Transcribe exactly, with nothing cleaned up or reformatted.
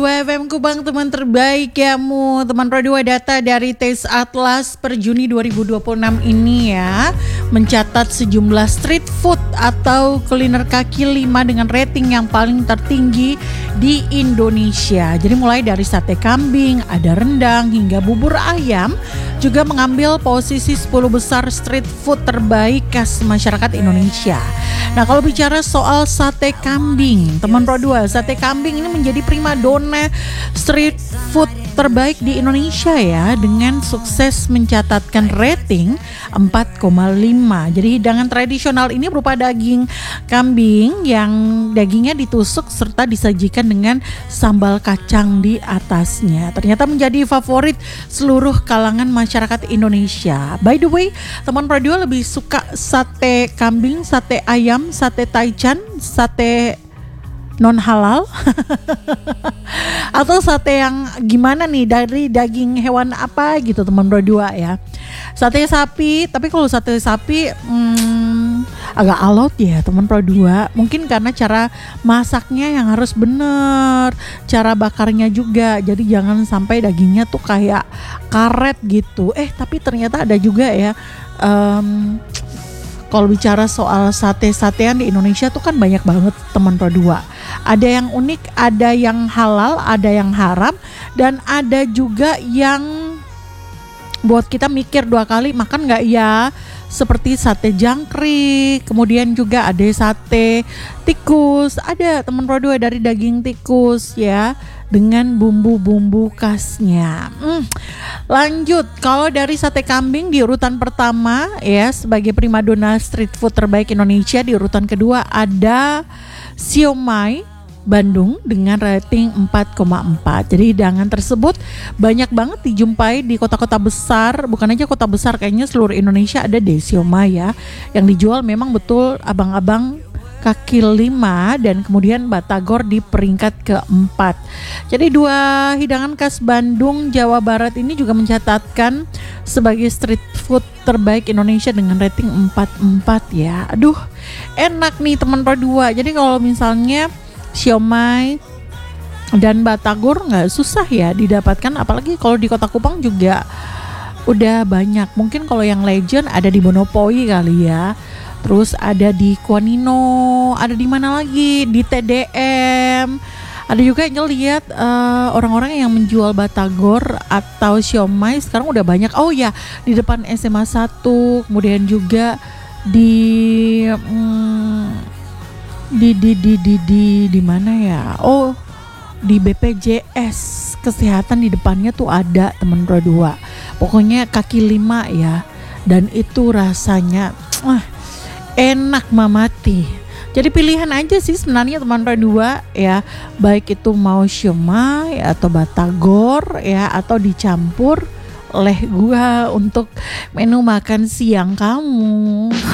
F M Kubang, teman terbaik yamu. Teman Pro dua, data dari Taste Atlas per Juni dua ribu dua puluh enam ini ya mencatat sejumlah street food atau kuliner kaki lima dengan rating yang paling tertinggi di Indonesia. Jadi mulai dari sate kambing, ada rendang hingga bubur ayam juga mengambil posisi sepuluh besar street food terbaik khas masyarakat Indonesia. Nah, kalau bicara soal sate kambing, teman Pro dua, sate kambing ini menjadi primadona street food terbaik di Indonesia ya, dengan sukses mencatatkan rating empat koma lima. Jadi hidangan tradisional ini berupa daging kambing yang dagingnya ditusuk serta disajikan dengan sambal kacang di atasnya. Ternyata menjadi favorit seluruh kalangan masyarakat Indonesia. By the way, teman Pro dua lebih suka sate kambing, sate ayam, sate taichan, sate non halal atau sate yang gimana nih, dari daging hewan apa gitu teman Pro dua ya. Sate sapi, tapi kalau sate sapi hmm, agak alot ya teman Pro dua. Mungkin karena cara masaknya yang harus bener, cara bakarnya juga. Jadi jangan sampai dagingnya tuh kayak karet gitu. Eh tapi ternyata ada juga ya, um, kalau bicara soal sate-satean di Indonesia tuh kan banyak banget teman Pro dua. Ada yang unik, ada yang halal, ada yang haram, dan ada juga yang buat kita mikir dua kali makan nggak ya, seperti sate jangkrik, kemudian juga ada sate tikus, ada teman Pro dua dari daging tikus ya, dengan bumbu-bumbu khasnya. Hmm. Lanjut, kalau dari sate kambing di urutan pertama ya sebagai primadona street food terbaik Indonesia, di urutan kedua ada siomay Bandung dengan rating empat koma empat. Jadi hidangan tersebut banyak banget dijumpai di kota-kota besar, bukan aja kota besar, kayaknya seluruh Indonesia ada deh siomay ya, yang dijual memang betul abang-abang kaki lima, dan kemudian batagor di peringkat keempat. Jadi dua hidangan khas Bandung, Jawa Barat ini juga mencatatkan sebagai street food terbaik Indonesia dengan rating empat koma empat ya. Aduh, enak nih teman Pro dua. Jadi kalau misalnya siomay dan batagor nggak susah ya didapatkan, apalagi kalau di Kota Kupang juga udah banyak. Mungkin kalau yang legend ada di Monopoli kali ya. Terus ada di Kuanino, ada di mana lagi? Di T D M. Ada juga yang lihat uh, orang-orang yang menjual batagor atau siomay sekarang udah banyak. Oh ya, di depan S M A satu, kemudian juga di hmm, di di di di di di mana ya? Oh, di B P J S Kesehatan di depannya tuh ada teman Pro dua. Pokoknya kaki lima ya. Dan itu rasanya uh, enak mamati. Jadi pilihan aja sih sebenarnya teman Pro dua ya, baik itu mau siomay atau batagor ya, atau dicampur oleh gua untuk menu makan siang kamu.